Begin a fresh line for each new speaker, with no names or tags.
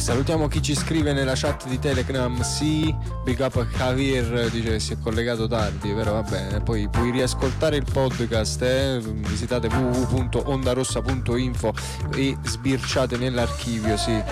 Salutiamo chi ci scrive nella chat di Telegram. Sì, big up a Javier, dice che si è collegato tardi, però va bene. Poi puoi riascoltare il podcast, visitate www.ondarossa.info e sbirciate nell'archivio, sì.